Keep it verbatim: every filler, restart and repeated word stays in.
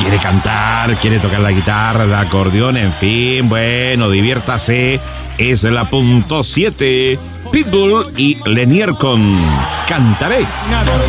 quiere cantar, quiere tocar la guitarra, el acordeón, en fin, bueno, diviértase. Es la punto siete. Pitbull y Lenier con Cantaré.